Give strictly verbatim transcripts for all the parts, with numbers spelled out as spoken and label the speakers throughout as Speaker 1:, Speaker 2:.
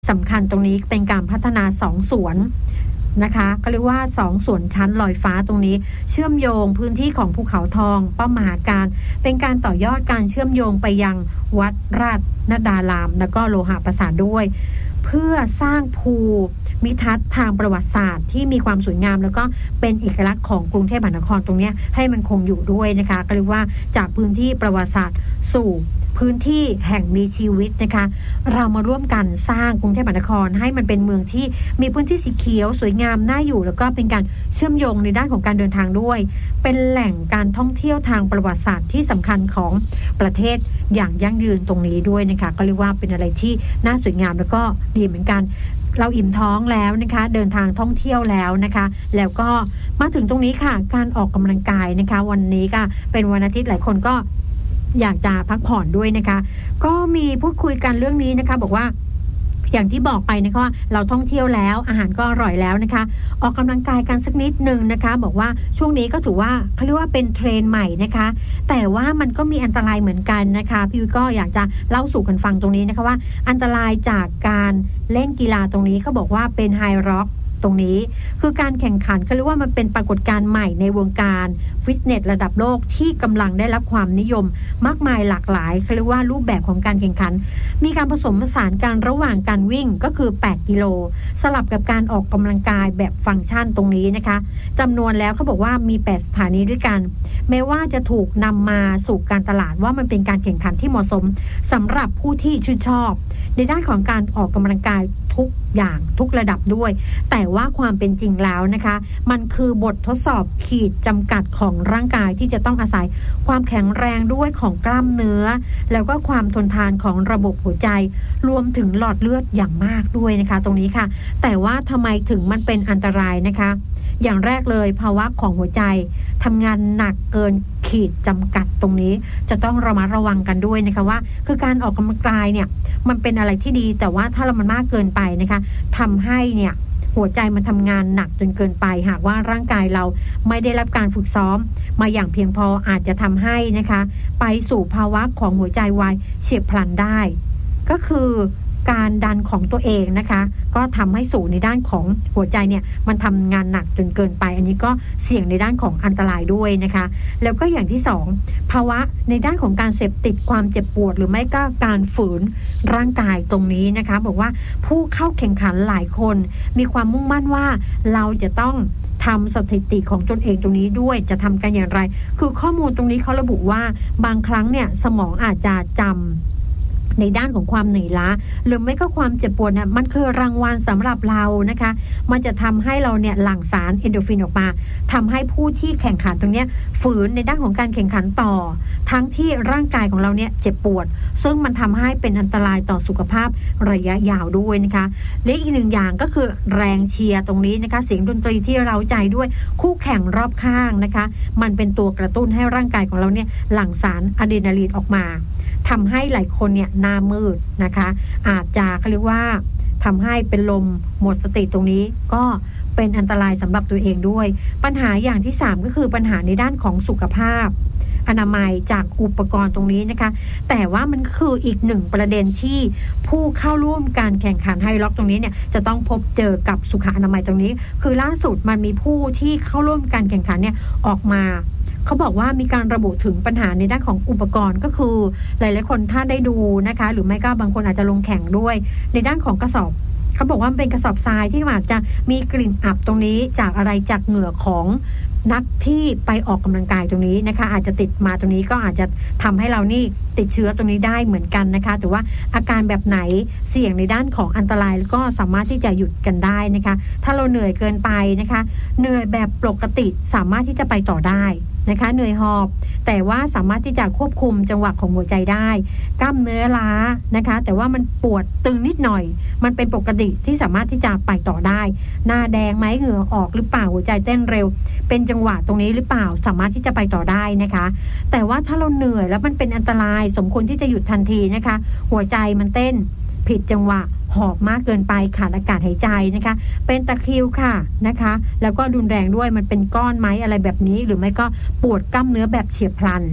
Speaker 1: สำคัญตรงนี้เป็นการพัฒนาสองสวนนะคะก็เรียกว่าสองสวนชั้นลอยฟ้าตรงนี้เชื่อมโยงพื้นที่ของภูเขาทองป้อมมหาการเป็นการต่อยอดการเชื่อมโยงไปยังวัดราชนดารามแล้วก็โลหะประสาทด้วยเพื่อสร้างภูมิทัศน์ทางประวัติศาสตร์ที่มีความสวยงามแล้วก็เป็นเอกลักษณ์ของกรุงเทพมหานครตรงนี้ให้มันคงอยู่ด้วยนะคะก็เรียกว่าจากพื้นที่ประวัติศาสตร์สู่พื้นที่แห่งมีชีวิตนะคะเรามาร่วมกันสร้างกรุงเทพมหานครให้มันเป็นเมืองที่มีพื้นที่สีเขียวสวยงามน่าอยู่แล้วก็เป็นการเชื่อมโยงในด้านของการเดินทางด้วยเป็นแหล่งการท่องเที่ยวทางประวัติศาสตร์ที่สำคัญของประเทศอย่างยั่งยืนตรงนี้ด้วยนะคะก็เรียกว่าเป็นอะไรที่น่าสวยงามแล้วก็ดีเหมือนกันเราอิ่มท้องแล้วนะคะเดินทางท่องเที่ยวแล้วนะคะแล้วก็มาถึงตรงนี้ค่ะการออกกำลังกายนะคะวันนี้ก็เป็นวันอาทิตย์หลายคนก็อยากจะพักผ่อนด้วยนะคะก็มีพูดคุยกันเรื่องนี้นะคะบอกว่าอย่างที่บอกไปนะคะว่าเราท่องเที่ยวแล้วอาหารก็อร่อยแล้วนะคะออกกำลังกายกันสักนิดนึงนะคะบอกว่าช่วงนี้ก็ถือว่าเขาเรียกว่าเป็นเทรนด์ใหม่นะคะแต่ว่ามันก็มีอันตรายเหมือนกันนะคะพี่วิก็อยากจะเล่าสู่กันฟังตรงนี้นะคะว่าอันตรายจากการเล่นกีฬาตรงนี้เขาบอกว่าเป็นไฮร็อกตรงนี้คือการแข่งขันเขาเรียกว่ามันเป็นปรากฏการณ์ใหม่ในวงการฟิตเนสระดับโลกที่กำลังได้รับความนิยมมากมายหลากหลายเขาเรียกว่ารูปแบบของการแข่งขันมีการผสมผสานกันระหว่างการวิ่งก็คือแปดกิโลสลับกับการออกกำลังกายแบบฟังก์ชันตรงนี้นะคะจำนวนแล้วเขาบอกว่ามีแปดสถานีด้วยกันแม้ว่าจะถูกนำมาสู่การตลาดว่ามันเป็นการแข่งขันที่เหมาะสมสำหรับผู้ที่ชื่นชอบในด้านของการออกกำลังกายทุกอย่างทุกระดับด้วยแต่ว่าความเป็นจริงแล้วนะคะมันคือบททดสอบขีดจำกัดของร่างกายที่จะต้องอาศัยความแข็งแรงด้วยของกล้ามเนื้อแล้วก็ความทนทานของระบบหัวใจรวมถึงหลอดเลือดอย่างมากด้วยนะคะตรงนี้ค่ะแต่ว่าทำไมถึงมันเป็นอันตรายนะคะอย่างแรกเลยภาวะของหัวใจทำงานหนักเกินขีดจำกัดตรงนี้จะต้องระมัดระวังกันด้วยนะคะว่าคือการออกกำลังกายเนี่ยมันเป็นอะไรที่ดีแต่ว่าถ้าเรามันมากเกินไปนะคะทำให้เนี่ยหัวใจมันทำงานหนักจนเกินไปหากว่าร่างกายเราไม่ได้รับการฝึกซ้อมมาอย่างเพียงพออาจจะทำให้นะคะไปสู่ภาวะของหัวใจวายเฉียบพลันได้ก็คือการดันของตัวเองนะคะก็ทำให้สู่ในด้านของหัวใจเนี่ยมันทำงานหนักจนเกินไปอันนี้ก็เสี่ยงในด้านของอันตรายด้วยนะคะแล้วก็อย่างที่สองภาวะในด้านของการเสพติดความเจ็บปวดหรือไม่ก็การฝืนร่างกายตรงนี้นะคะบอกว่าผู้เข้าแข่งขันหลายคนมีความมุ่งมั่นว่าเราจะต้องทำสถิติของตนเองตรงนี้ด้วยจะทำกันอย่างไรคือข้อมูลตรงนี้เขาระบุว่าบางครั้งเนี่ยสมองอาจจะจำในด้านของความเหนื่อยล้าหรือไม่ก็ความเจ็บปวดเนี่ยมันคือรางวัลสำหรับเรานะคะมันจะทำให้เราเนี่ยหลั่งสารเอนโดรฟินออกมาทำให้ผู้ที่แข่งขันตรงนี้ฝืนในด้านของการแข่งขันต่อทั้งที่ร่างกายของเราเนี่ยเจ็บปวดซึ่งมันทำให้เป็นอันตรายต่อสุขภาพระยะยาวด้วยนะคะและอีกหนึ่งอย่างก็คือแรงเชียร์ตรงนี้นะคะเสียงดนตรีที่เราใจด้วยคู่แข่งรอบข้างนะคะมันเป็นตัวกระตุ้นให้ร่างกายของเราเนี่ยหลั่งสารอะดรีนาลีนออกมาทำให้หลายคนเนี่ยหน้ามืดนะคะอาจจะเขาเรียกว่าทำให้เป็นลมหมดสติตรงนี้ก็เป็นอันตรายสำหรับตัวเองด้วยปัญหาอย่างที่สามก็คือปัญหาในด้านของสุขภาพอนามัยจากอุปกรณ์ตรงนี้นะคะแต่ว่ามันคืออีกหนึ่งประเด็นที่ผู้เข้าร่วมการแข่งขันไฮร็อกตรงนี้เนี่ยจะต้องพบเจอกับสุขอนามัยตรงนี้คือล่าสุดมันมีผู้ที่เข้าร่วมการแข่งขันเนี่ยออกมาเขาบอกว่ามีการระบุถึงปัญหาในด้านของอุปกรณ์ก็คือหลายๆคนถ้าได้ดูนะคะหรือไม่ก็บางคนอาจจะลงแข่งด้วยในด้านของกระสอบเขาบอกว่ามันเป็นกระสอบทรายที่อาจจะมีกลิ่นอับตรงนี้จากอะไรจากเหงื่อของนักที่ไปออกกำลังกายตรงนี้นะคะอาจจะติดมาตรงนี้ก็อาจจะทำให้เรานี่ติดเชื้อตรงนี้ได้เหมือนกันนะคะแต่ว่าอาการแบบไหนเสี่ยงในด้านของอันตรายแล้วก็สามารถที่จะหยุดกันได้นะคะถ้าเราเหนื่อยเกินไปนะคะเหนื่อยแบบปกติสามารถที่จะไปต่อได้นะคะเหนื่อยหอบแต่ว่าสามารถที่จะควบคุมจังหวะของหัวใจได้กล้ามเนื้อล้านะคะแต่ว่ามันปวดตึงนิดหน่อยมันเป็นปกติที่สามารถที่จะไปต่อได้หน้าแดงไหมเหงื่อออกหรือเปล่าหัวใจเต้นเร็วเป็นจังหวะตรงนี้หรือเปล่าสามารถที่จะไปต่อได้นะคะแต่ว่าถ้าเราเหนื่อยแล้วมันเป็นอันตรายสมควรที่จะหยุดทันทีนะคะหัวใจมันเต้นผิดจังหวะหอบมากเกินไปขาดอากาศหายใจนะคะเป็นตะคริวค่ะนะคะแล้วก็รุนแรงด้วยมันเป็นก้อนไหมอะไรแบบนี้หรือไม่ก็ปวดกล้ามเนื้อแบบเฉียบพลัน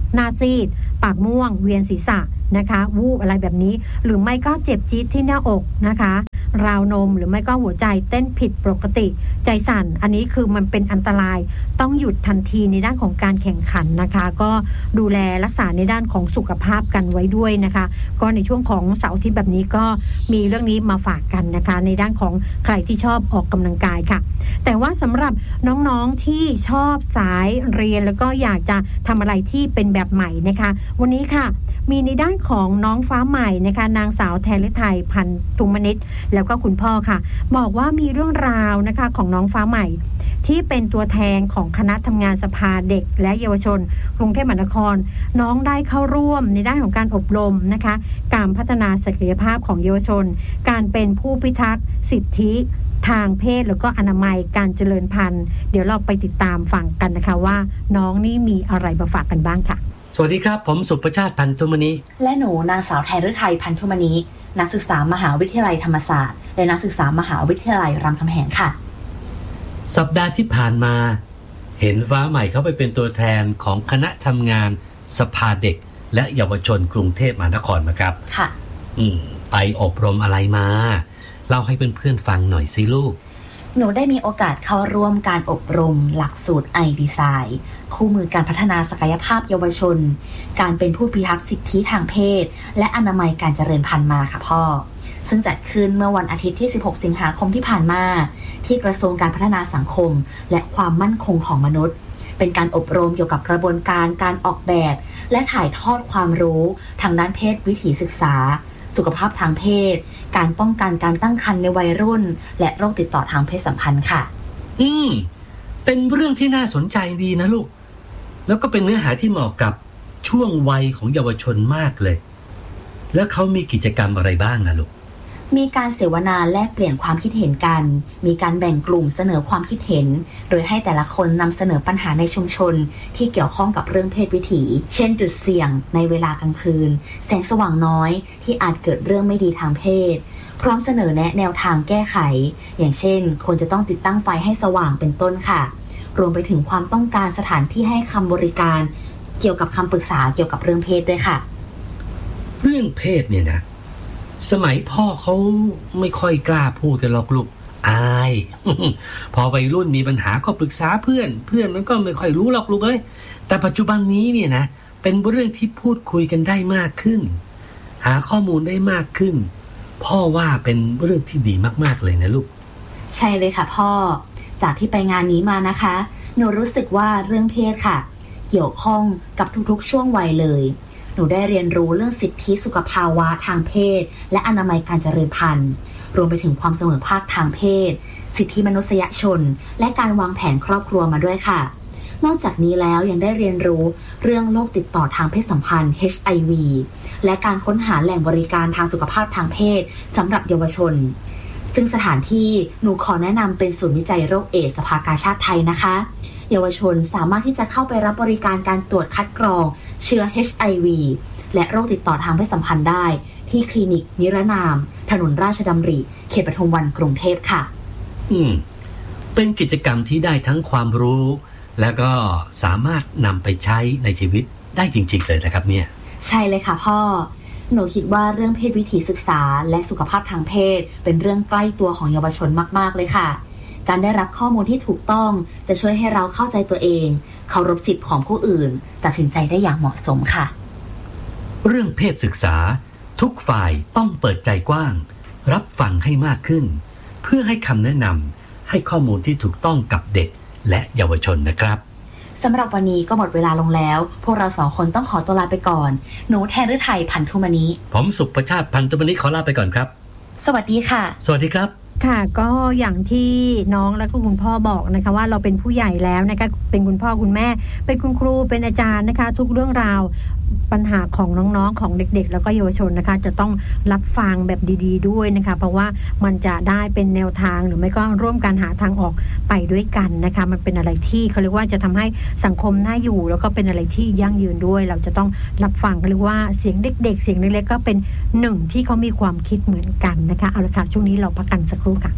Speaker 1: หน้าซีดปากม่วงเวียนศีรษะนะคะวูบอะไรแบบนี้หรือไม่ก็เจ็บจี๊ดที่หน้าอกนะคะราวนมหรือไม่ก็หัวใจเต้นผิดปกติใจสั่นอันนี้คือมันเป็นอันตรายต้องหยุดทันทีในด้านของการแข่งขันนะคะก็ดูแลรักษาในด้านของสุขภาพกันไว้ด้วยนะคะก็ในช่วงของเสาร์อาทิตย์แบบนี้ก็มีเรื่องนี้มาฝากกันนะคะในด้านของใครที่ชอบออกกำลังกายค่ะแต่ว่าสำหรับน้องๆที่ชอบสายเรียนแล้วก็อยากจะทำอะไรที่เป็นแบบใหม่นะคะวันนี้ค่ะมีในด้านของน้องฟ้าใหม่นะคะนางสาวแทนฤทัยพันธุมนิชแล้วก็คุณพ่อค่ะบอกว่ามีเรื่องราวนะคะของน้องฟ้าใหม่ที่เป็นตัวแทนของคณะทำงานสภาเด็กและเยาวชนกรุงเทพมหานครน้องได้เข้าร่วมในด้านของการอบรมนะคะการพัฒนาศักยภาพของเยาวชนการเป็นผู้พิทักษ์สิทธิทางเพศแล้วก็อนามัยการเจริญพันธุ์เดี๋ยวเราไปติดตามฟังกันนะคะว่าน้องนี่มีอะไรมาฝากกันบ้างค่ะ
Speaker 2: สวัสดีครับผมสุประชาติพันธุมณี
Speaker 3: และหนูนางสาวแทนฤทัยพันธุมณีนักศึกษามหาวิทยาลัยธรรมศาสตร์และนักศึกษามหาวิทยาลัยรามคำแหงค่ะ
Speaker 2: สัปดาห์ที่ผ่านมาเห็นฟ้าใหม่เขาไปเป็นตัวแทนของคณะทำงานสภาเด็กและเยาวชนกรุงเทพมหานครนะครับ
Speaker 3: ค่ะ
Speaker 2: อืมไปอบรมอะไรมาเล่าให้เพื่อนๆฟังหน่อยสิลูก
Speaker 3: หนูได้มีโอกาสเข้าร่วมการอบรมหลักสูตร ไอ Design คู่มือการพัฒนาศักยภาพเยาวชนการเป็นผู้พิทักษ์สิทธิทางเพศและอนามัยการเจริญพันธุ์มาค่ะพ่อซึ่งจัดขึ้นเมื่อวันอาทิตย์ที่สิบหกสิงหาคมที่ผ่านมาที่กระทรวงการพัฒนาสังคมและความมั่นคงของมนุษย์เป็นการอบรมเกี่ยวกับกระบวนการการออกแบบและถ่ายทอดความรู้ทางด้านเพศวิถีศึกษาสุขภาพทางเพศการป้องกันการตั้งครรภ์ในวัยรุ่นและโรคติดต่อทางเพศสัมพันธ์ค่ะ
Speaker 2: อืมเป็นเรื่องที่น่าสนใจดีนะลูกแล้วก็เป็นเนื้อหาที่เหมาะกับช่วงวัยของเยาวชนมากเลยแล้วเขามีกิจกรรมอะไรบ้างนะลูก
Speaker 3: มีการเสวนาแลกเปลี่ยนความคิดเห็นกันมีการแบ่งกลุ่มเสนอความคิดเห็นโดยให้แต่ละคนนำเสนอปัญหาในชุมชนที่เกี่ยวข้องกับเรื่องเพศวิถีเช่นจุดเสี่ยงในเวลากลางคืนแสงสว่างน้อยที่อาจเกิดเรื่องไม่ดีทางเพศพร้อมเสนอแนะแนวทางแก้ไขอย่างเช่นควรจะต้องติดตั้งไฟให้สว่างเป็นต้นค่ะรวมไปถึงความต้องการสถานที่ให้คำบริการเกี่ยวกับคำปรึกษาเกี่ยวกับเรื่องเพศด้วยค่ะ
Speaker 2: เรื่องเพศเนี่ยนะสมัยพ่อเขาไม่ค่อยกล้าพูดกันหรอกลูกอาย พอวัยรุ่นมีปัญหาก็ปรึกษาเพื่อนเพื่อนมันก็ไม่ค่อยรู้หรอกลูกเอ้ยแต่ปัจจุบันนี้เนี่ยนะเป็นเรื่องที่พูดคุยกันได้มากขึ้นหาข้อมูลได้มากขึ้นพ่อว่าเป็นเรื่องที่ดีมากๆเลยนะลูก
Speaker 3: ใช่เลยค่ะพ่อจากที่ไปงานนี้มานะคะหนูรู้สึกว่าเรื่องเพศค่ะเกี่ยวข้องกับทุกๆช่วงวัยเลยหนูได้เรียนรู้เรื่องสิทธิสุขภาวะทางเพศและอนามัยการเจริญพันธุ์รวมไปถึงความเสมอภาคทางเพศสิทธิมนุษยชนและการวางแผนครอบครัวมาด้วยค่ะนอกจากนี้แล้วยังได้เรียนรู้เรื่องโรคติดต่อทางเพศสัมพันธ์ เอช ไอ วี และการค้นหาแหล่งบริการทางสุขภาพทางเพศสำหรับเยาวชนซึ่งสถานที่หนูขอแนะนำเป็นศูนย์วิจัยโรคเอดส์สภากาชาดไทยนะคะเยาวชนสามารถที่จะเข้าไปรับบริการการตรวจคัดกรองเชื้อ เอช ไอ วี และโรคติดต่อทางเพศสัมพันธ์ได้ที่คลินิกนิรนามถนนราชดำริเขตปทุมวันกรุงเทพค่ะ
Speaker 2: อืมเป็นกิจกรรมที่ได้ทั้งความรู้แล้วก็สามารถนำไปใช้ในชีวิตได้จริงๆเลยนะครับเนี่ย
Speaker 3: ใช่เลยค่ะพ่อหนูคิดว่าเรื่องเพศวิถีศึกษาและสุขภาพทางเพศเป็นเรื่องใกล้ตัวของเยาวชนมากๆเลยค่ะการได้รับข้อมูลที่ถูกต้องจะช่วยให้เราเข้าใจตัวเองเคารพสิทธิ์ของผู้อื่นตัดสินใจได้อย่างเหมาะสมค่ะ
Speaker 2: เรื่องเพศศึกษาทุกฝ่ายต้องเปิดใจกว้างรับฟังให้มากขึ้นเพื่อให้คำแนะนำให้ข้อมูลที่ถูกต้องกับเด็กและเยาวชนนะครับ
Speaker 3: สำหรับวันนี้ก็หมดเวลาลงแล้วพวกเราสองคนต้องขอตัวลาไปก่อนหนูแทนฤทัยพันธุมณี
Speaker 2: ผมสุประชาติพันธุมณีขอลาไปก่อนครับ
Speaker 3: สวัสดีค่ะ
Speaker 2: สวัสดีครับ
Speaker 1: ค่ะก็อย่างที่น้องและก็คุณพ่อบอกนะคะว่าเราเป็นผู้ใหญ่แล้วนะคะเป็นคุณพ่อคุณแม่เป็นคุณครูเป็นอาจารย์นะคะทุกเรื่องราวปัญหาของน้องๆของเด็กๆแล้วก็เยาวชนนะคะจะต้องรับฟังแบบดีๆด้วยนะคะเพราะว่ามันจะได้เป็นแนวทางหรือไม่ก็ร่วมกันหาทางออกไปด้วยกันนะคะมันเป็นอะไรที่เขาเรียกว่าจะทำให้สังคมน่าอยู่แล้วก็เป็นอะไรที่ยั่งยืนด้วยเราจะต้องรับฟังเขาเรียกว่าเสียงเด็กๆเสียงเล็กๆก็เป็นหนึ่งที่เขามีความคิดเหมือนกันนะคะเอาละค่ะช่วงนี้เราพักกันสักครู่ค่ะ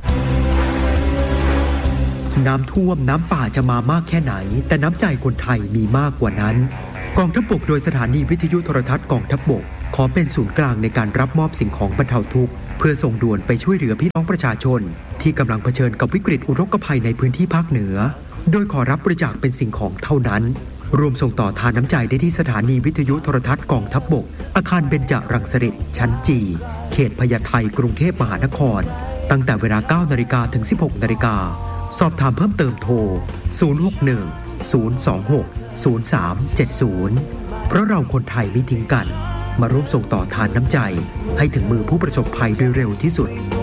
Speaker 4: น้ำท่วมน้ำป่าจะมามากแค่ไหนแต่น้ำใจคนไทยมีมากกว่านั้นกองทัพบกโดยสถานีวิทยุโทรทัศน์กองทัพบกขอเป็นศูนย์กลางในการรับมอบสิ่งของบรรเทาทุกข์เพื่อส่งด่วนไปช่วยเหลือพี่น้องประชาชนที่กำลังเผชิญกับวิกฤตอุทกภัยในพื้นที่ภาคเหนือโดยขอรับบริจาคเป็นสิ่งของเท่านั้นรวมส่งต่อทานน้ำใจได้ที่สถานีวิทยุโทรทัศน์กองทัพบกอาคารเบญจรังสฤษฎ์ชั้นจีเขตพญาไทกรุงเทพมหานครตั้งแต่เวลา เก้านาฬิกา ถึง สิบหกนาฬิกาสอบถามเพิ่มเติมโทรศูนย์ หก หนึ่ง ศูนย์ สอง หก ศูนย์ สาม เจ็ด ศูนย์เพราะเราคนไทยไม่ทิ้งกันมาร่วมส่งต่อทานน้ำใจให้ถึงมือผู้ประสบภัยโดยเร็วที่สุด